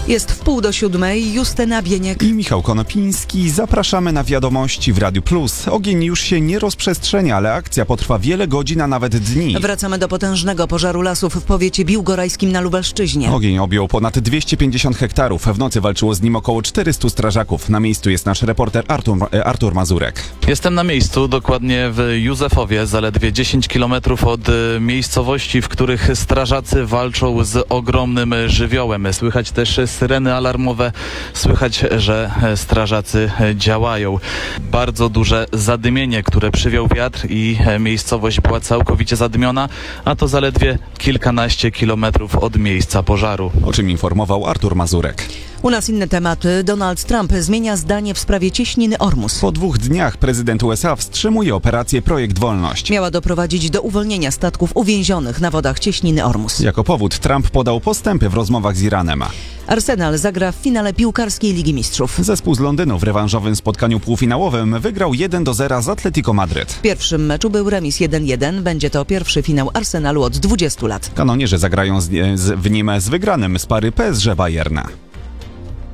Jest 6:30, Justyna Bieniek i Michał Konopiński. Zapraszamy na wiadomości w Radiu Plus. Ogień już się nie rozprzestrzenia, ale akcja potrwa wiele godzin, a nawet dni. Wracamy do potężnego pożaru lasów w powiecie biłgorajskim na Lubelszczyźnie. Ogień objął ponad 250 hektarów. W nocy walczyło z nim około 400 strażaków. Na miejscu jest nasz reporter Artur Mazurek. Jestem na miejscu, dokładnie w Józefowie, zaledwie 10 km od miejscowości, w których strażacy walczą z ogromnym żywiołem. Słychać też syreny alarmowe, słychać, że strażacy działają. Bardzo duże zadymienie, które przywiał wiatr i miejscowość była całkowicie zadymiona, a to zaledwie kilkanaście kilometrów od miejsca pożaru. O czym informował Artur Mazurek. U nas inne tematy. Donald Trump zmienia zdanie w sprawie cieśniny Ormus. Po 2 dniach prezydent USA wstrzymuje operację Projekt Wolność. Miała doprowadzić do uwolnienia statków uwięzionych na wodach cieśniny Ormus. Jako powód Trump podał postępy w rozmowach z Iranem. Arsenal zagra w finale piłkarskiej Ligi Mistrzów. Zespół z Londynu w rewanżowym spotkaniu półfinałowym wygrał 1-0 z Atletico Madryt. W pierwszym meczu był remis 1-1. Będzie to pierwszy finał Arsenalu od 20 lat. Kanonierze zagrają w nim z wygranym z pary PSG Bayerna.